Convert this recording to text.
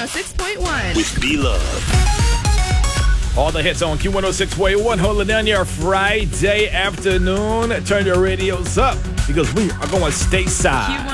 Q106.1. With B-Love. All the hits on Q106.1. Holding down your Friday afternoon. Turn your radios up because we are going stateside.